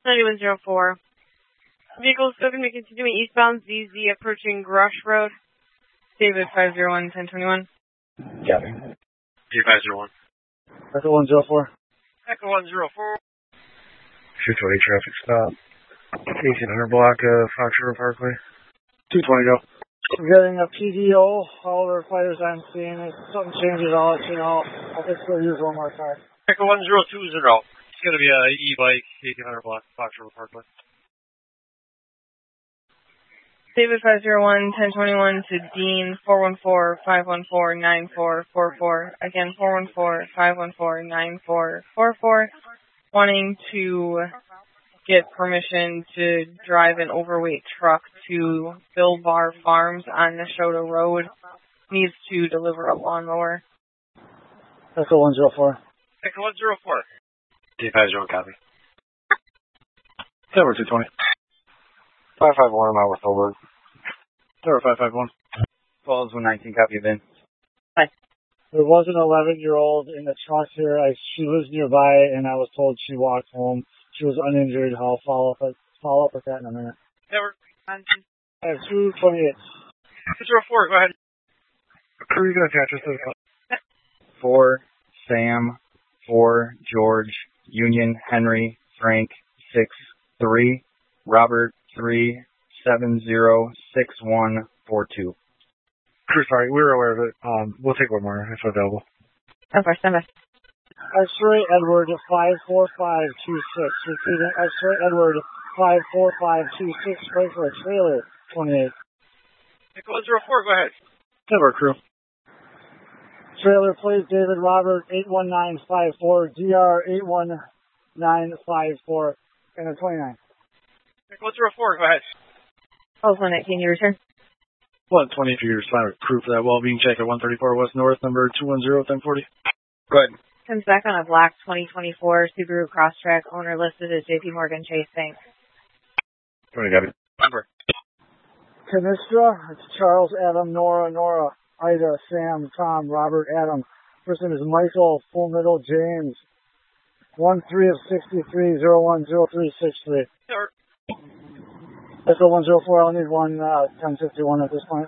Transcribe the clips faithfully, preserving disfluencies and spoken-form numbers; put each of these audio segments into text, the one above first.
ninety-one zero four. Vehicle is still going to be continuing eastbound Z Z approaching Grush Road. David five zero one ten twenty-one. Copy. D five zero one. Echo one zero four. Echo one zero four. two twenty traffic stop. eighteen hundred block of Fox River Parkway. two twenty go. We're getting a P D O. All our fighters I'm seeing. If something changes, I'll let you know. I'll just go use one more car. Echo one zero two zero. It's going to be a e-bike, eighteen hundred block, Fox River Parkway. David five zero one ten twenty-one to Dean four one four five one four nine four four four. Again, four one four five one four nine four four four. Wanting to get permission to drive an overweight truck to Bill Barr Farms on Neshota Road. Needs to deliver a lawnmower. Echo one zero four. Echo one zero four. D five zero one copy. Tower two twenty. five five one, I'm out with Holberg. Tower five five one. twelve one nineteen, copy of in. Hi. There was an eleven-year-old in the truck here. I, she lives nearby, and I was told she walked home. She was uninjured. I'll follow up, with, follow up with that in a minute. Tower. I have two twenty-eight. two zero four, go ahead. Crew, you can attach us to the call. four, Sam, four, George, Union, Henry, Frank, six, three, Robert, three, seven, zero, six, one, four, two. Crew, sorry, we were aware of it. Um, we'll take one more if available. Okay, stand by. X-ray Edward five four five two six. Repeating X-ray Edward five four five two six. Wait for a trailer twenty-eight. Echo one zero four, go ahead. Tower crew. Trailer plate David Robert eight one nine five four D R eight one nine five four and a twenty-nine. Echo one zero four, go ahead. twelve one nineteen, you return. one twenty if you respond with crew for that well-being check at one thirty-four West North, number two one zero ten forty. Go ahead. Comes back on a black twenty twenty-four Subaru Crosstrek, owner listed as J P Morgan Chase Bank. twenty, got it. Number. Canistra, it's Charles, Adam, Nora, Nora, Ida, Sam, Tom, Robert, Adam. First name is Michael, full middle, James. one three of sixty-three, zero one zero three six three. Tower. Echo one zero four, I'll need one uh, ten fifty-one at this point.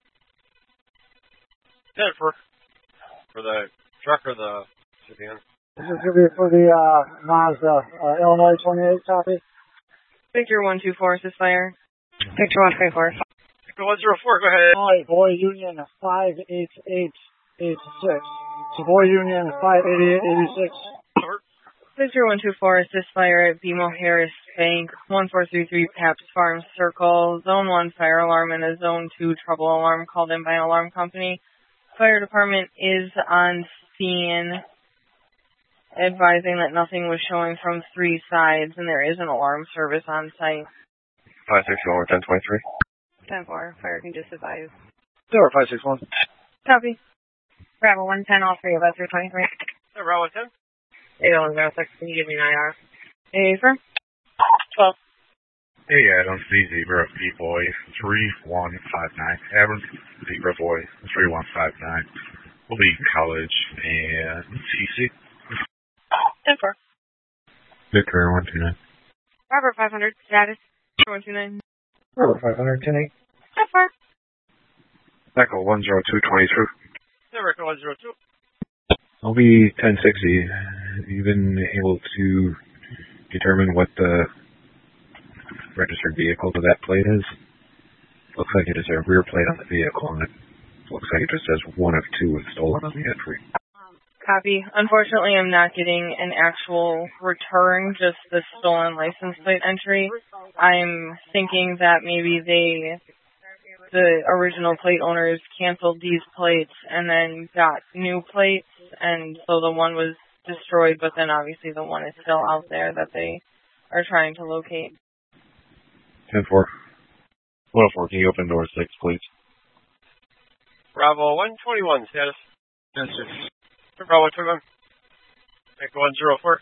ten for, for the truck or the sedan? This is going to be for the uh, Mazda, uh, Illinois twenty-eight copy. Victor one two four, Cisfire. Victor one three four. Echo one zero four, go ahead. Boy, Boy Union five eight eight eight six. Boy Union five eight eight eight six. Tower. Victor one two four, Cisfire at B M O Harris Bank, one four three three Paps Farm Circle, Zone one fire alarm and a Zone two trouble alarm called in by an alarm company. Fire department is on scene, advising that nothing was showing from three sides, and there is an alarm service on site. five six one, ten twenty-three. ten four, fire can just advise. Tower five six one. Copy. Bravo one ten, all three of us are twenty-three. Bravo one ten. eight one zero six, can you give me an I R? A firm? twelve. Hey, Adam, C Zebra, B-Boy, three one five nine. Adam, Zebra Boy, three one five nine. We'll be college and T C. ten four. Victor, one two nine. Robert five hundred, status, one two nine. Robert five hundred, ten eight. ten four. Echo one zero two twenty-two. Tower, Echo one zero two. I'll be ten sixty. You've been able to determine what the registered vehicle to that plate is? Looks like it is a rear plate on the vehicle, and it looks like it just says one of two was stolen on the entry. Copy. Unfortunately, I'm not getting an actual return, just the stolen license plate entry. I'm thinking that maybe they, the original plate owners canceled these plates and then got new plates, and so the one was destroyed, but then obviously the one is still out there that they are trying to locate. ten four. one oh four, can you open door six, please? Bravo one twenty-one, status. ten six. Bravo one twenty-one. Echo one zero four.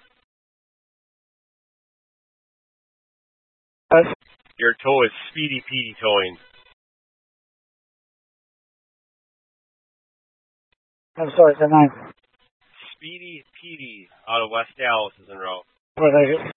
Your tow is Speedy Petey towing. I'm sorry, ten nine. Speedy Petey out of West Dallas is in row. What did I get?